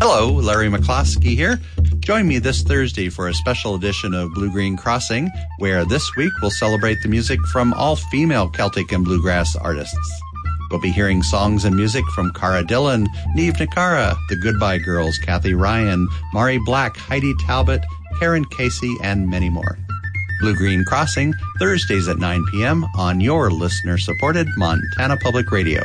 Hello, Larry McCloskey here. Join me this Thursday for a special edition of Blue Green Crossing, where this week we'll celebrate the music from all-female Celtic and bluegrass artists. We'll be hearing songs and music from Cara Dillon, Niamh Ní Cara, the Goodbye Girls, Kathy Ryan, Maury Black, Heidi Talbot, Karen Casey, and many more. Blue Green Crossing, Thursdays at 9 p.m. on your listener-supported Montana Public Radio.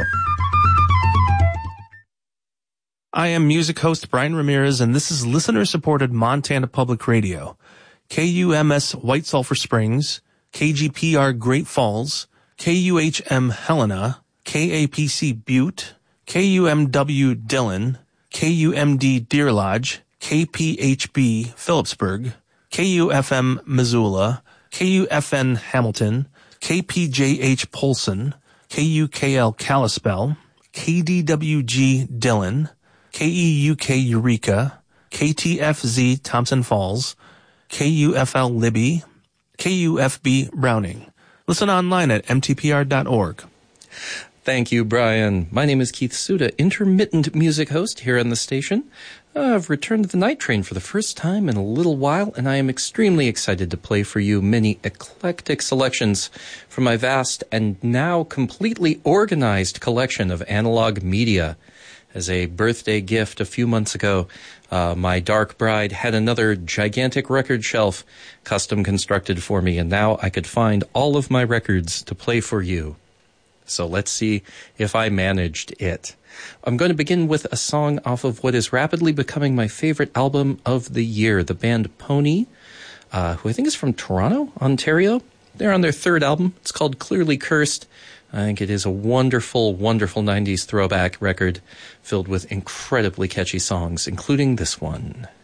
I am music host Brian Ramirez, and this is listener-supported Montana Public Radio. KUMS White Sulphur Springs, KGPR Great Falls, KUHM Helena, KAPC Butte, KUMW Dillon, KUMD Deer Lodge, KPHB Phillipsburg, KUFM Missoula, KUFN Hamilton, KPJH Polson, KUKL Kalispell, KDWG Dillon, KEUK Eureka, KTFZ Thompson Falls, KUFL Libby, KUFB Browning. Listen online at mtpr.org. Thank you, Brian. My name is Keith Suda, intermittent music host here on the station. I've returned to the night train for the first time in a little while, and I am extremely excited to play for you many eclectic selections from my vast and now completely organized collection of analog media. As a birthday gift a few months ago, my dark bride had another gigantic record shelf custom constructed for me, and now I could find all of my records to play for you. So let's see if I managed it. I'm going to begin with a song off of what is rapidly becoming my favorite album of the year, the band Pony, who I think is from Toronto, Ontario. They're on their third album. It's called Clearly Cursed. I think it is a wonderful, wonderful 90s throwback record filled with incredibly catchy songs, including this one.